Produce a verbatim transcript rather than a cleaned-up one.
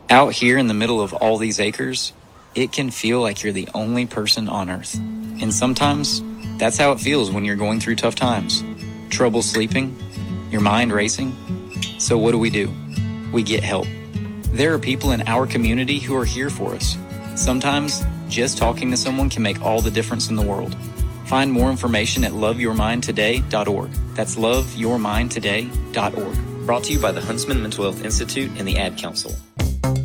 Out here in the middle of all these acres, it can feel like you're the only person on Earth. And sometimes, that's how it feels when you're going through tough times. Trouble sleeping, your mind racing. So what do we do? We get help. There are people in our community who are here for us. Sometimes, just talking to someone can make all the difference in the world. Find more information at love your mind today dot org. That's love your mind today dot org. Brought to you by the Huntsman Mental Health Institute and the Ad Council.